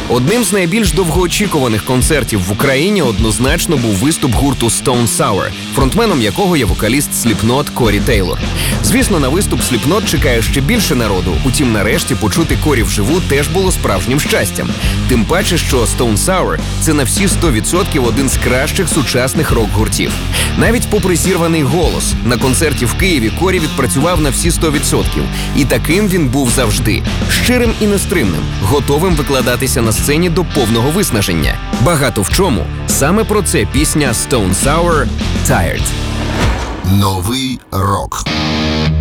Одним з найбільш довгоочікуваних концертів в Україні однозначно був виступ гурту Stone Sour, фронтменом якого є вокаліст Slipknot Корі Тейлор. Звісно, на виступ Slipknot чекає ще більше народу, утім нарешті почути Корі вживу теж було справжнім щастям. Тим паче, що Stone Sour – це на всі 100% один з кращих сучасних рок-гуртів. Навіть попри зірваний голос, на концерті в Києві Корі відпрацював на всі 100%. І таким він був завжди – щирим і нестримним, готовим викладатися на сцені до повного виснаження. Багато в чому саме про це пісня Stone Sour «Tired». Новий рок.